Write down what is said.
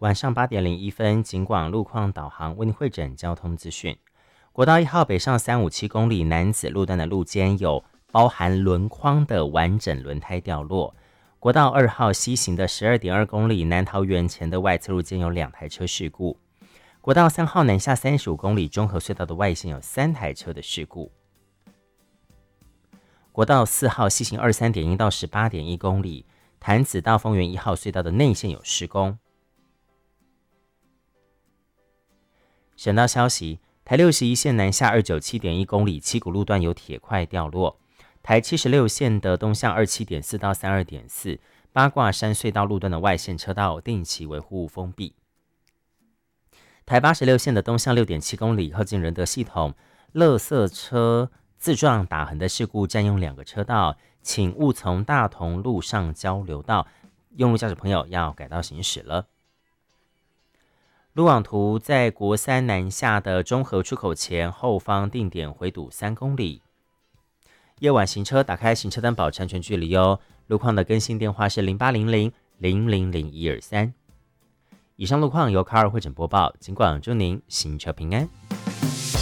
晚上8点01分，警广路况导航为您汇整交通资讯。国道1号北上357公里南子路段的路肩有包含轮框的完整轮胎掉落。国道2号西行的12.2公里南桃园前的外侧路肩有2台车事故。国道3号南下35公里中和隧道的外线有3台车的事故。国道4号西行23.1到18.1公里，潭子到丰原1号隧道的内线有施工。省道消息，台61线南下297.1公里七股路段有铁块掉落。台76线的东向27.4到32.4，八卦山隧道路段的外线车道定期维护封闭。台86线的东向6.7公里，靠近仁德系统，垃圾车自撞打横的事故占用2个车道，请勿从大同路上交流道，用路驾驶朋友要改道行驶了。路网图在国3南下的中和出口前后方定点回堵3公里。夜晚行车打开行车灯保持安全距离哦。路况的更新电话是0800000123。以上路况由卡尔汇整播报，尽管祝您行车平安。